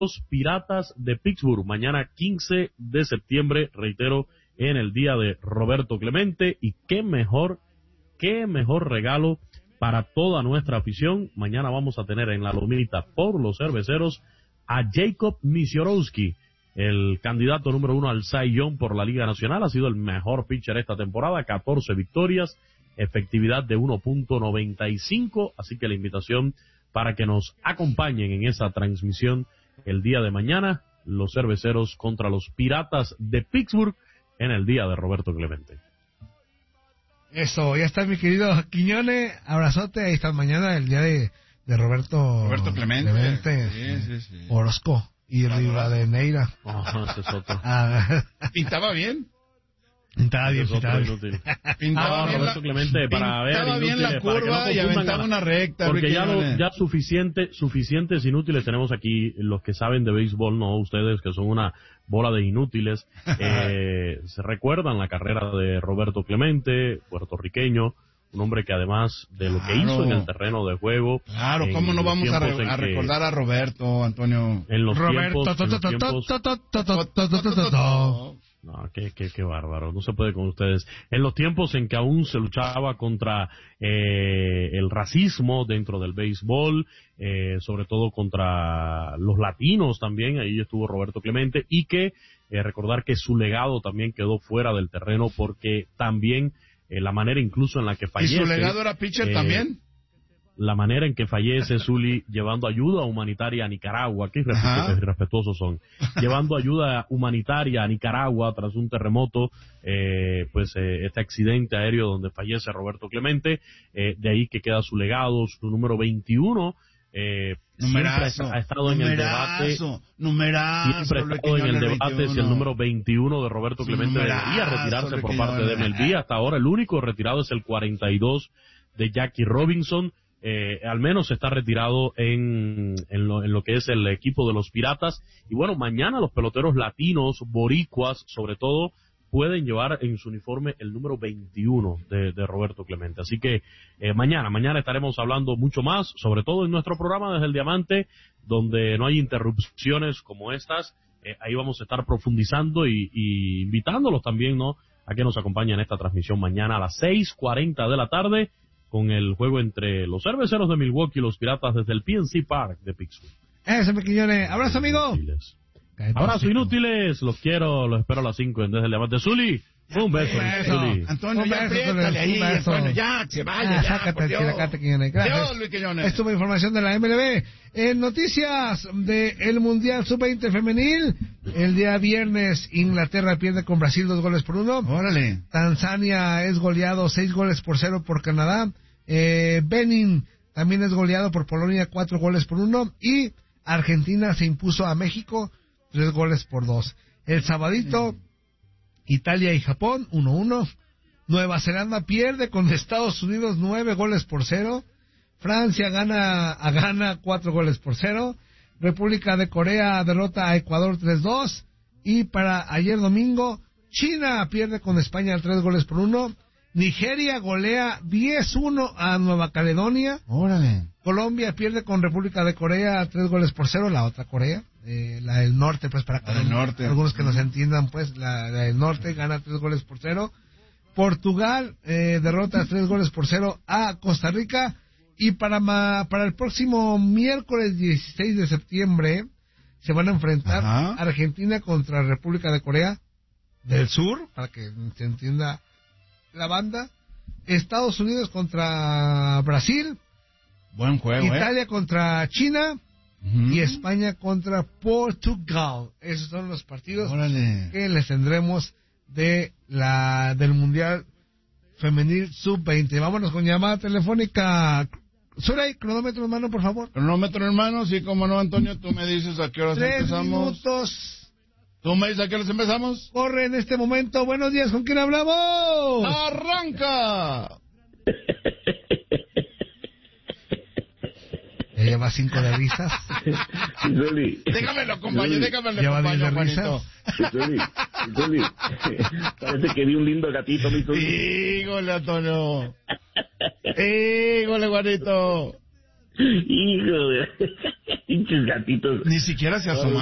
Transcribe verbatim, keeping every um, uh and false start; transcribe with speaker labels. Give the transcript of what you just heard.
Speaker 1: Piratas de Pittsburgh, mañana quince de septiembre, reitero, en el día de Roberto Clemente. Y qué mejor, qué mejor regalo para toda nuestra afición. Mañana vamos a tener en la lomita por los cerveceros a Jacob Misiorowski, el candidato número uno al Cy Young por la Liga Nacional. Ha sido el mejor pitcher esta temporada, catorce victorias, efectividad de uno punto noventa y cinco, así que la invitación para que nos acompañen en esa transmisión el día de mañana, los cerveceros contra los Piratas de Pittsburgh en el día de Roberto Clemente.
Speaker 2: Eso, ya está mi querido Quiñones, abrazote, ahí está mañana el día de, de Roberto,
Speaker 3: Roberto Clemente,
Speaker 2: Clemente
Speaker 3: sí, sí, sí.
Speaker 2: Orozco y Rivadeneira.
Speaker 1: Oh, ese es otro.
Speaker 2: Ah,
Speaker 3: ¿Pintaba bien?
Speaker 2: Pintaba bien,
Speaker 1: Ese es
Speaker 2: pintaba
Speaker 1: otro
Speaker 2: bien.
Speaker 1: inútil.
Speaker 3: Pintaba
Speaker 1: Ah,
Speaker 3: bien
Speaker 1: Roberto
Speaker 3: la,
Speaker 1: Clemente para ver
Speaker 3: pintaba bien
Speaker 1: inútiles,
Speaker 3: la
Speaker 1: para que
Speaker 3: curva
Speaker 1: no
Speaker 3: y
Speaker 1: confundan
Speaker 3: aventaba
Speaker 1: a-
Speaker 3: una recta.
Speaker 1: Porque
Speaker 3: Ricky
Speaker 1: ya, lo,
Speaker 3: Quiñones.
Speaker 1: ya suficiente, suficientes inútiles tenemos aquí, los que saben de béisbol, no ustedes que son una bola de inútiles. Eh, se recuerdan la carrera de Roberto Clemente, puertorriqueño, un hombre que además de lo que
Speaker 3: Claro.
Speaker 1: hizo en el terreno de juego.
Speaker 3: Claro,
Speaker 1: en
Speaker 3: ¿cómo no
Speaker 1: los
Speaker 3: vamos a,
Speaker 1: tiempos
Speaker 3: re-
Speaker 1: en
Speaker 3: a
Speaker 1: que-
Speaker 3: recordar a Roberto, Antonio?
Speaker 1: En los
Speaker 2: Roberto,
Speaker 1: tiempos, en los tiempos
Speaker 2: to, to, to, to, to, to, to, to, to.
Speaker 1: No, qué, qué, qué bárbaro, no se puede con ustedes. En los tiempos en que aún se luchaba contra eh, el racismo dentro del béisbol, eh, sobre todo contra los latinos también, ahí estuvo Roberto Clemente, y que eh, recordar que su legado también quedó fuera del terreno porque también eh, la manera incluso en la que
Speaker 3: ¿Y
Speaker 1: fallece...
Speaker 3: su legado era pitcher
Speaker 1: eh,
Speaker 3: también?
Speaker 1: La manera en que fallece Zuli llevando ayuda humanitaria a Nicaragua, qué
Speaker 3: Ajá.
Speaker 1: irrespetuosos son, llevando ayuda humanitaria a Nicaragua tras un terremoto, eh, pues eh, este accidente aéreo donde fallece Roberto Clemente, eh, de ahí que queda su legado, su número veintiuno, eh, siempre
Speaker 3: Numerazo,
Speaker 1: ha, ha estado en el debate,
Speaker 3: numerazo, numerazo,
Speaker 1: siempre ha estado en el
Speaker 3: Luis
Speaker 1: debate
Speaker 3: Quiñones
Speaker 1: si el número veintiuno de Roberto Clemente
Speaker 3: Numerazo,
Speaker 1: debería retirarse por
Speaker 3: Luis
Speaker 1: parte de
Speaker 3: Quiñones.
Speaker 1: M L B. Hasta ahora el único retirado es el cuarenta y dos de Jackie Robinson. Eh, al menos está retirado en, en, lo, en lo que es el equipo de los Piratas. Y bueno, mañana los peloteros latinos, boricuas, sobre todo, pueden llevar en su uniforme el número veintiuno de, de Roberto Clemente. Así que eh, mañana, mañana estaremos hablando mucho más, sobre todo en nuestro programa Desde el Diamante, donde no hay interrupciones como estas. Eh, ahí vamos a estar profundizando y, y invitándolos también, ¿no?, a que nos acompañen en esta transmisión mañana a las seis cuarenta de la tarde, con el juego entre los cerveceros de Milwaukee y los Piratas desde el P N C Park de Pittsburgh.
Speaker 2: Eso, mi Quiñones, abrazo, amigo.
Speaker 1: Inútiles. Abrazo, inútiles, los quiero, los espero a las cinco en Desde el Diamante. Zuli, un beso,
Speaker 2: Un beso.
Speaker 1: Zuli.
Speaker 3: Antonio,
Speaker 2: Un
Speaker 3: ya
Speaker 2: beso,
Speaker 3: apriétale ahí,
Speaker 2: un beso.
Speaker 3: Antonio, ya, que se vaya,
Speaker 2: Ah,
Speaker 3: ya,
Speaker 2: sácate
Speaker 3: por
Speaker 2: el
Speaker 3: Dios.
Speaker 2: chilacate, Quiñones. Gracias.
Speaker 3: Dios, Luis Quiñones.
Speaker 2: Estuvo información de la M L B. En noticias del Mundial sub veinte femenil, el día viernes Inglaterra pierde con Brasil dos goles por uno.
Speaker 3: Órale.
Speaker 2: Tanzania es goleado seis goles por cero por Canadá. Eh, Benin también es goleado por Polonia cuatro goles por uno. Y Argentina se impuso a México tres goles por dos. El sabadito, Italia y Japón uno uno. Nueva Zelanda pierde con Estados Unidos nueve goles por cero. Francia gana a Ghana cuatro goles por cero. República de Corea derrota a Ecuador tres dos. Y para ayer domingo, China pierde con España tres goles por uno. Nigeria golea diez uno a Nueva Caledonia.
Speaker 3: Órale.
Speaker 2: Colombia pierde con República de Corea tres goles por cero, la otra Corea, eh, la del norte, pues para
Speaker 3: La del norte.
Speaker 2: algunos que nos entiendan, pues la, la del norte gana tres goles por cero. Portugal eh, derrota tres goles por cero a Costa Rica. Y para ma, para el próximo miércoles dieciséis de septiembre se van a enfrentar
Speaker 3: Ajá.
Speaker 2: Argentina contra República de Corea del Sur, para que se entienda la banda. Estados Unidos contra Brasil.
Speaker 3: Buen juego,
Speaker 2: Italia contra China.
Speaker 3: ¿eh?
Speaker 2: Y España contra Portugal. Esos son los partidos
Speaker 3: Órale.
Speaker 2: que les tendremos de la del Mundial Femenil sub veinte. Vámonos con llamada telefónica. Suray, cronómetro en mano, por favor.
Speaker 3: Cronómetro, hermano, sí, como no, Antonio, tú me dices a qué horas
Speaker 2: Tres
Speaker 3: empezamos.
Speaker 2: minutos.
Speaker 3: Tú me dices a qué horas empezamos.
Speaker 2: Corre en este momento. Buenos días, ¿con quién hablamos?
Speaker 3: ¡Arranca!
Speaker 2: Ya lleva cinco de risas.
Speaker 4: Zuli.
Speaker 3: Déjamelo, compañero, déjamelo,
Speaker 2: Lleva
Speaker 3: compañero,
Speaker 2: diez de
Speaker 3: Juanito.
Speaker 4: Zuli, Zuli. Parece que vi un lindo gatito, mi Zuli.
Speaker 3: Híjole, Antonio. Híjole, Juanito.
Speaker 4: Hijo de... Pinches gatitos.
Speaker 3: Ni siquiera se asomó.